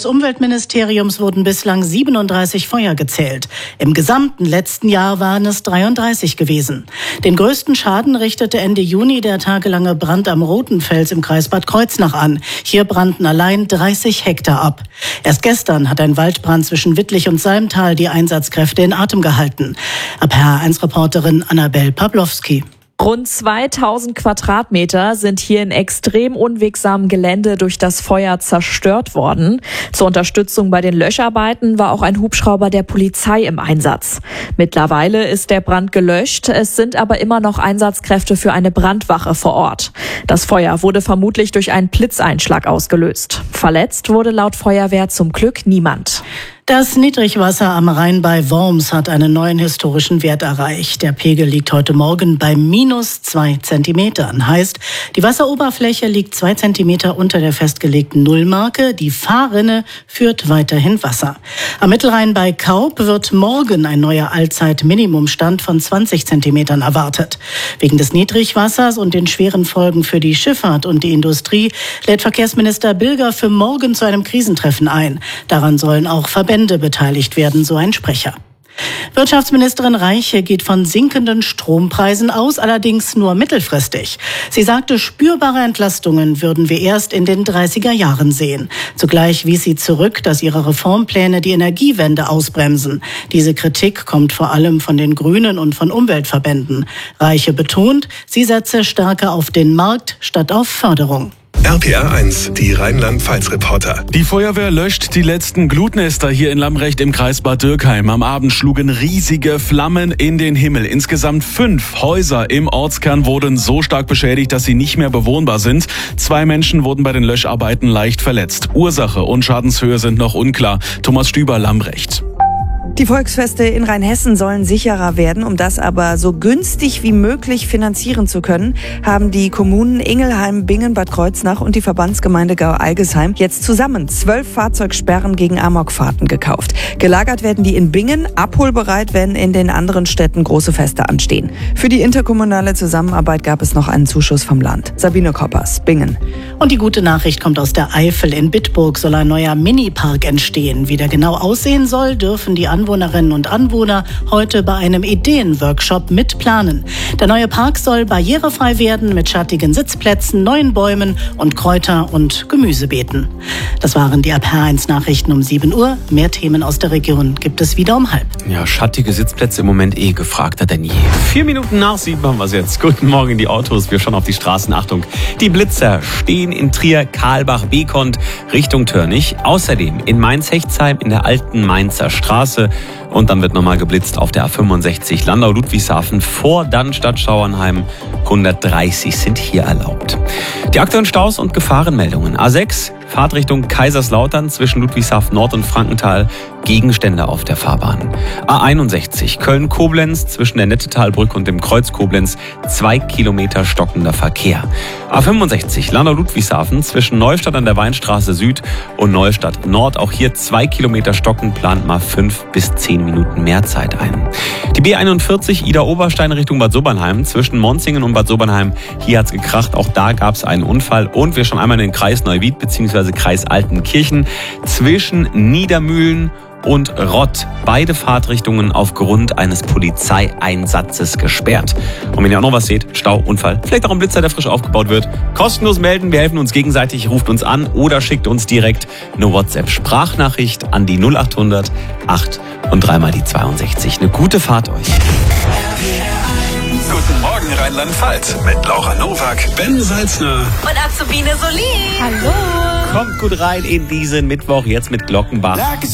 Bundesumweltministeriums wurden bislang 37 Feuer gezählt. Im gesamten letzten Jahr waren es 33 gewesen. Den größten Schaden richtete Ende Juni der tagelange Brand am Rothenfels im Kreis Bad Kreuznach an. Hier brannten allein 30 Hektar ab. Erst gestern hat ein Waldbrand zwischen Wittlich und Salmtal die Einsatzkräfte in Atem gehalten. APR1-Reporterin Annabel Pawlowski. Rund 2000 Quadratmeter sind hier in extrem unwegsamem Gelände durch das Feuer zerstört worden. Zur Unterstützung bei den Löscharbeiten war auch ein Hubschrauber der Polizei im Einsatz. Mittlerweile ist der Brand gelöscht, es sind aber immer noch Einsatzkräfte für eine Brandwache vor Ort. Das Feuer wurde vermutlich durch einen Blitzeinschlag ausgelöst. Verletzt wurde laut Feuerwehr zum Glück niemand. Das Niedrigwasser am Rhein bei Worms hat einen neuen historischen Wert erreicht. Der Pegel liegt heute Morgen bei -2 Zentimetern. Heißt, die Wasseroberfläche liegt 2 Zentimeter unter der festgelegten Nullmarke. Die Fahrrinne führt weiterhin Wasser. Am Mittelrhein bei Kaup wird morgen ein neuer Allzeit-Minimumstand von 20 Zentimetern erwartet. Wegen des Niedrigwassers und den schweren Folgen für die Schifffahrt und die Industrie lädt Verkehrsminister Bilger für morgen zu einem Krisentreffen ein. Daran sollen auch Verbände beteiligt werden, so ein Sprecher. Wirtschaftsministerin Reiche geht von sinkenden Strompreisen aus, allerdings nur mittelfristig. Sie sagte, spürbare Entlastungen würden wir erst in den 30er Jahren sehen. Zugleich wies sie zurück, dass ihre Reformpläne die Energiewende ausbremsen. Diese Kritik kommt vor allem von den Grünen und von Umweltverbänden. Reiche betont, sie setze stärker auf den Markt statt auf Förderung. RPR1, die Rheinland-Pfalz-Reporter. Die Feuerwehr löscht die letzten Glutnester hier in Lambrecht im Kreis Bad Dürkheim. Am Abend schlugen riesige Flammen in den Himmel. Insgesamt 5 Häuser im Ortskern wurden so stark beschädigt, dass sie nicht mehr bewohnbar sind. 2 Menschen wurden bei den Löscharbeiten leicht verletzt. Ursache und Schadenshöhe sind noch unklar. Thomas Stüber, Lambrecht. Die Volksfeste in Rheinhessen sollen sicherer werden. Um das aber so günstig wie möglich finanzieren zu können, haben die Kommunen Ingelheim, Bingen, Bad Kreuznach und die Verbandsgemeinde Gau-Algesheim jetzt zusammen 12 Fahrzeugsperren gegen Amokfahrten gekauft. Gelagert werden die in Bingen, abholbereit, wenn in den anderen Städten große Feste anstehen. Für die interkommunale Zusammenarbeit gab es noch einen Zuschuss vom Land. Sabine Koppers, Bingen. Und die gute Nachricht kommt aus der Eifel. In Bitburg soll ein neuer Minipark entstehen. Wie der genau aussehen soll, dürfen die Anwohnerinnen und Anwohner heute bei einem Ideenworkshop mitplanen. Der neue Park soll barrierefrei werden mit schattigen Sitzplätzen, neuen Bäumen und Kräuter- und Gemüsebeeten. Das waren die RPR1-Nachrichten um 7 Uhr. Mehr Themen aus der Region gibt es wieder um 6:30. Ja, schattige Sitzplätze im Moment gefragter denn je. 4 Minuten nach 7 haben wir es jetzt. Guten Morgen, die Autos. Wir schauen auf die Straßen. Achtung, die Blitzer stehen in Trier, Karlbach, Bekont Richtung Törnich. Außerdem in Mainz-Hechtsheim in der alten Mainzer Straße. Und dann wird nochmal geblitzt auf der A65 Landau-Ludwigshafen vor Dannstadt-Schauernheim. 130 sind hier erlaubt. Die aktuellen Staus und Gefahrenmeldungen. A6, Fahrtrichtung Kaiserslautern zwischen Ludwigshafen Nord und Frankenthal. Gegenstände auf der Fahrbahn. A61 Köln-Koblenz zwischen der Nettetalbrücke und dem Kreuz Koblenz 2 Kilometer stockender Verkehr. A65 Landau-Ludwigshafen zwischen Neustadt an der Weinstraße Süd und Neustadt Nord. Auch hier 2 Kilometer stocken, plant mal 5 bis 10 Minuten mehr Zeit ein. Die B41 Ida-Oberstein Richtung Bad Sobernheim zwischen Monzingen und Bad Sobernheim. Hier hat's gekracht, auch da gab's einen Unfall. Und wir schauen einmal in den Kreis Neuwied bzw. Kreis Altenkirchen zwischen Niedermühlen und Rott. Beide Fahrtrichtungen aufgrund eines Polizeieinsatzes gesperrt. Und wenn ihr auch noch was seht, Stau, Unfall, vielleicht auch ein Blitzer, der frisch aufgebaut wird, kostenlos melden, wir helfen uns gegenseitig, ruft uns an oder schickt uns direkt eine WhatsApp-Sprachnachricht an die 0800 8 und 3 mal die 62. Eine gute Fahrt euch. Guten Morgen Rheinland-Pfalz mit Laura Nowak, Ben Salzner und Azubine Solin. Hallo. Kommt gut rein in diesen Mittwoch, jetzt mit Glockenbach.